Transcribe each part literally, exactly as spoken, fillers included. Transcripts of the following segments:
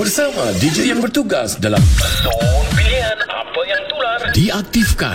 bersama D J yang bertugas dalam Zon Pilihan Apa Yang Tular diaktifkan.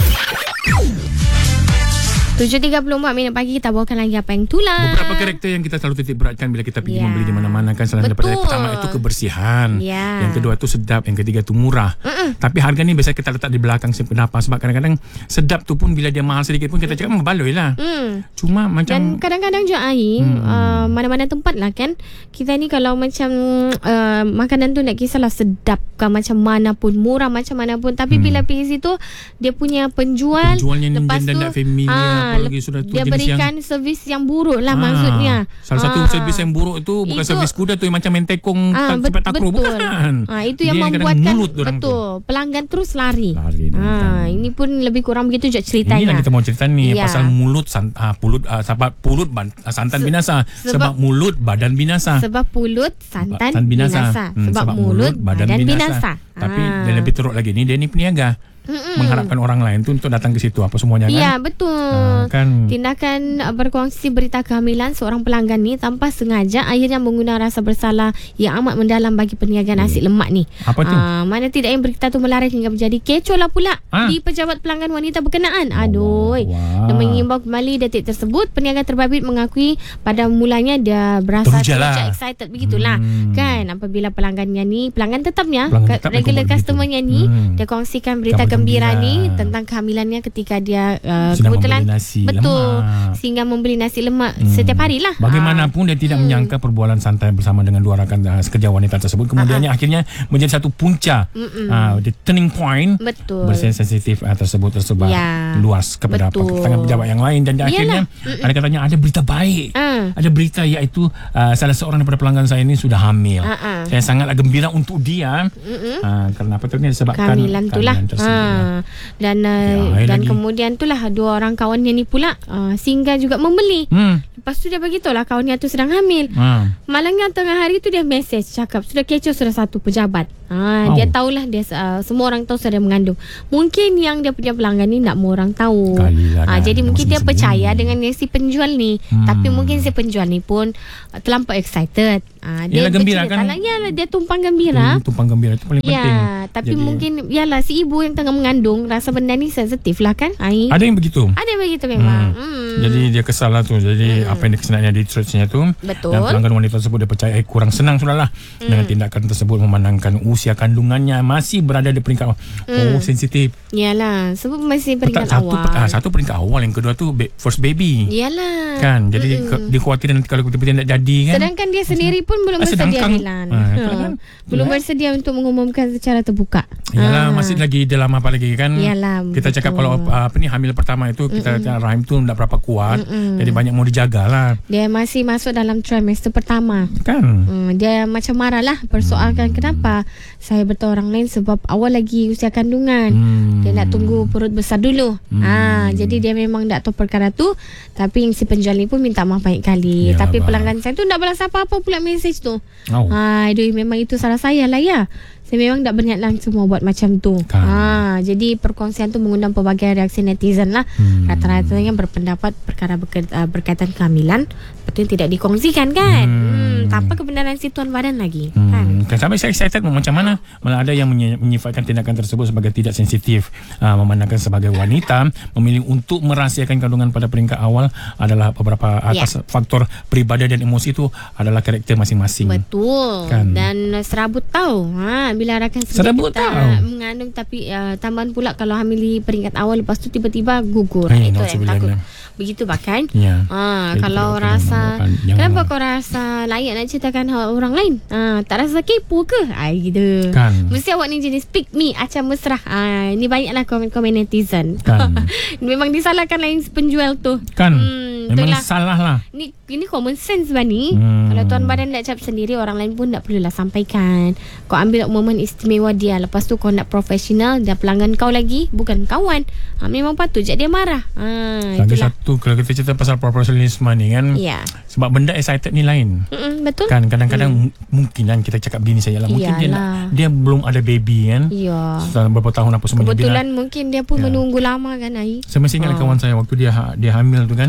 tujuh tiga puluh empat minit pagi, kita bawakan lagi Apa Yang Tular. Beberapa karakter yang kita selalu titik beratkan bila kita pergi Ya. membeli di mana-mana kan. Selain daripada Betul. pertama itu kebersihan, Ya. yang kedua itu sedap, yang ketiga itu murah. Mm-mm. Tapi harga ni biasa kita letak di belakang kenapa? Sebab kadang-kadang sedap tu pun bila dia mahal sedikit pun kita cakap berbaloi lah. Hmm. Cuma macam Dan kadang-kadang je air hmm. uh, mana-mana tempat lah kan, kita ni kalau macam uh, makanan tu nak kisahlah sedap kan macam mana pun, murah macam mana pun, tapi hmm. bila pergi situ dia punya penjual penjualnya lepas dan tu tak familiar, ah, apalagi sudah tu dia jenis berikan yang, servis yang buruk lah ah, maksudnya. Salah satu Ah. servis yang buruk tu bukan Itu- servis kuda tu yang macam main tekong Ah, tak cepat takraw, betul. bukan. Ah, itu yang Dia membuatkan kadang mulut dorang betul tu. pelanggan terus lari. Lari, Ah, kan. ini pun lebih kurang begitu je ceritanya. Inilah kita mau cerita ni Ya. pasal mulut san, uh, pulut uh, sebab pulut ban, uh, santan Se- binasa sebab- sebab mulut badan binasa. Sebab pulut santan Santan binasa, binasa. Hmm, sebab, mulut badan, binasa. Tapi Ah. dia lebih teruk lagi ni, dia ni peniaga. Mm-mm. Mengharapkan orang lain tu untuk datang ke situ apa semuanya kan. Ya, betul. Ah, kan. Tindakan uh, berkongsi berita kehamilan seorang pelanggan ni tanpa sengaja akhirnya mengundang rasa bersalah yang amat mendalam bagi peniaga nasi lemak ni. Apa tu? Uh, mana tidak yang berita tu melarat hingga menjadi kecoh lah pula Ah. di pejabat pelanggan wanita berkenaan. Aduh. Wah. Dan mengimbau kembali detik tersebut, peniaga terbabit mengakui pada mulanya dia berasa Teruja lah. teruja excited begitulah. Hmm. Kan apabila pelanggannya ni, pelanggan tetapnya, Pelanggan ke- tetap regular yang kau buat customernya ni, begitu. Hmm. dia kongsikan berita Kabar gembira, gembira. ni tentang kehamilannya ketika dia uh, Sedang kebetulan membeli nasi betul lemak. sehingga membeli nasi lemak Hmm. setiap hari lah. Bagaimanapun dia tidak Hmm. menyangka perbualan santai bersama dengan dua rakan uh, sekerja wanita tersebut kemudiannya akhirnya menjadi satu punca uh, the turning point. Betul. Bersensitif uh, tersebut tersebar Ya. luas kepada Betul. tangan pejabat yang lain dan akhirnya ada katanya ada berita baik. Ah. Ada berita iaitu uh, salah seorang daripada pelanggan saya ini sudah hamil. Ah, ah. Saya sangatlah gembira untuk dia. Uh, kerana apa tu ni disebabkan Kehamilan tu lah. tersebut. Ha. Dan uh, Ya, dan lagi. kemudian tu lah dua orang kawannya ni pula uh, singgah juga membeli. Hmm. Lepas tu dia beritahu lah kawannya tu sedang hamil. Ha. Malangnya tengah hari tu dia mesej cakap sudah kecoh sudah satu pejabat. Ha, Oh. dia tahulah dia uh, semua orang tahu sudah mengandung. Mungkin yang dia punya pelanggan ni nak mau orang tahu. Kalilah Ha, dah, jadi dia mungkin dia bersembunyi. percaya dengan yang si penjual ni. Hmm. Tapi mungkin si penjual ni pun uh, terlampau excited. Ha, dia Yalah, gembira bercerita kan? lah, yalah, dia tumpang gembira. Hmm, tumpang gembira itu paling penting. Ya, tapi Jadi, mungkin yalah si ibu yang tengah mengandung rasa benda ni sensitif lah kan? Ai. ada yang begitu. Ada yang begitu memang. Hmm. Hmm. Jadi dia kesal lah tu. Jadi apa yang sebenarnya di searchnya tu. Betul. Dan pelanggan wanita tersebut dia percaya eh, kurang senang sudahlah Hmm. dengan tindakan tersebut memandangkan usia kandungannya masih berada di peringkat oh sensitif. Yalah, sebab masih peringkat Satu, awal. ah, satu peringkat awal, yang kedua tu ba- first baby. Yalah. Kan. Jadi ke, dia khawatir nanti kalau tiba-tiba tak jadi kan. Sedangkan dia sendiri pun belum Ah, bersedia sedangkan- Milan. ah, Ha, kan? belum Yalah. bersedia untuk mengumumkan secara terbuka. Yalah, Ah. masih lagi dalam apa lagi kan. Yalah, kita cakap betul. kalau uh, apa ni hamil pertama itu kita mm rahim tu tak berapa kuat. Mm-mm. Jadi banyak mau dijagalah. Dia masih masuk dalam trimester pertama. Kan. Hmm, dia macam marah lah persoalkan hmm. kenapa saya beritahu orang lain sebab awal lagi usia kandungan. Hmm. Dia nak tunggu perut besar dulu. Hmm. Ah, jadi dia memang tak tahu perkara tu, tapi yang si penjual ni pun minta maaf banyak kali. Ya, tapi abang. pelanggan saya tu tak balas apa-apa pula mesej tu. Oh. Ah, aduh memang itu salah saya lah ya. Saya memang tak berniat langsung mau buat macam tu. Kan. Ah, jadi perkongsian tu mengundang pelbagai reaksi netizen lah. Hmm. Rata-ratanya berpendapat perkara berke- uh, berkaitan kehamilan betul tidak dikongsikan kan. Hmm. Hmm, tanpa kebenaran si tuan badan lagi. Hmm. Kan. Kan sampai saya excited macam mana malah ada yang menyi- menyifatkan tindakan tersebut sebagai tidak sensitif, uh, memandangkan sebagai wanita memilih untuk merahsiakan kandungan pada peringkat awal adalah beberapa atas Ya. faktor peribadi dan emosi itu adalah karakter masing-masing. Betul. Kan. Dan uh, serabut tahu. Ha, bila rakan sendiri Serabut kita tahu. mengandung tapi uh, tambahan pula kalau hamil di peringkat awal lepas tu tiba-tiba gugur. Eh, Itu yang nauzubillah. takut. Begitu bahkan. Ya. Ha, Jadi kalau kita rasa akan jangan- kenapa kau rasa layak nak ceritakan hal orang lain? Ha, tak rasa kepo ke? Ai gitu. Kan. Mesti awak ni jenis pick me acam mesra. Ha, ni banyaklah komen-komen netizen. Kan. Memang disalahkan lain penjual tu. Kan. Hmm, Memang itulah. salah lah. Ni ini common sense Bani. Hmm. Kalau tuan badan nak cap sendiri, orang lain pun tak perlulah sampaikan. Kau ambil momen istimewa dia, lepas tu kau nak profesional dan pelanggan kau lagi bukan kawan. Ha, memang patut je dia marah. Ha, Lagi itulah. satu kalau kita cerita pasal profesionalisme ni kan. Ya. Sebab benda excited ni lain. Mm-mm, betul. Kan kadang-kadang hmm. mungkin kan kita cakap begini saja lah. Mungkin dia, Iyalah. nak, dia belum ada baby kan. Ya. Setelah beberapa tahun apa semuanya. Kebetulan Dia nak, mungkin dia pun Ya. menunggu lama kan Ai. saya masih ingat Ah. kawan saya waktu dia ha- dia hamil tu kan. Uh-uh.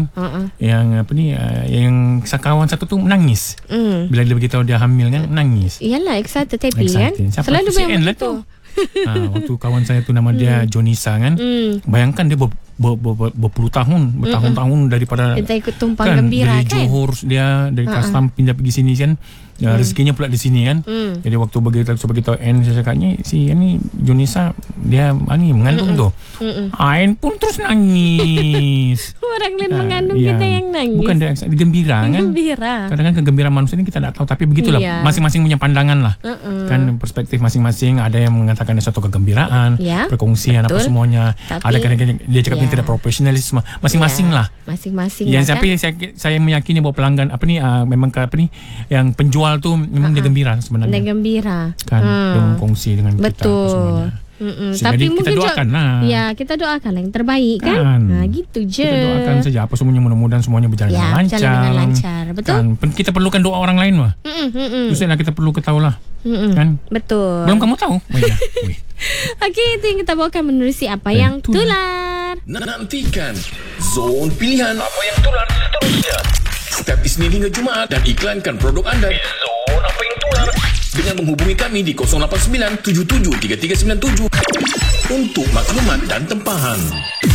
yang apa ni uh, yang kawan satu tu menangis. Mm. Bila dia beritahu dia hamil kan, menangis. Yalah, excited happy Excited. kan. Siapa? Selalu Si memang N lah begitu. ha, waktu kawan saya tu nama dia Jonisa kan. Mm. Bayangkan dia ber, ber, ber, ber, berpuluh tahun, bertahun-tahun daripada Kita ikut tumpang kan, gembira dari kan. Johor dia dari Ha-ha. custom pindah pergi sini kan. Ya, rezekinya pula di sini kan. Mm. Jadi waktu beritahu so beritahu N, saya cakapnya si ni Jonisa dia ani mengandung tu. Mm-mm. Ain pun terus nangis. Orang lain Ah, mengandung, ya. kita yang nangis. Bukan dia, dia gembira kan. Gembira. Kadang-kadang kegembiraan manusia ni kita tak tahu, tapi begitulah Iya. masing-masing punya pandangan lah. Uh-uh. Kan perspektif masing-masing, ada yang mengatakan ada suatu kegembiraan, Ya, perkongsian apa betul. semuanya. Tapi- Ada kadang-kadang dia cakap Ya. ini tidak profesionalisme, masing-masing Ya, lah. Masing-masing Yang lah, sampai kan? saya, saya meyakini bahawa pelanggan apa ni uh, memang ke- apa ni yang penjual tu memang dia gembira sebenarnya. Dan gembira. Kan Hmm. dia berkongsi dengan kita apa Betul. semuanya. Mm-mm. So, Tapi jadi kita mungkin jo- doakan lah. Ya, kita doakan lah yang terbaik kan. Kan. Ha, gitu je. Kita doakan saja apa semuanya, mudah-mudahan semuanya berjalan Ya, dengan lancar. berjalan dengan lancar. Betul? Kan, pen- kita perlukan doa orang lain lah. Mm-mm, mm-mm. Terus lah kita perlu ketahui lah. Mm-mm. Kan? Betul. Belum kamu tahu? Oh, ya. Weh. Okey, itu yang kita bawakan menerusi apa Eh, yang tu. tular. Nantikan Zon Pilihan Apa yang tular seterusnya. Setiap Isnin hingga Jumaat dan iklankan produk anda di Zon Apa yang tular dengan menghubungi kami di kosong lapan sembilan tujuh tujuh tiga tiga sembilan tujuh untuk maklumat dan tempahan.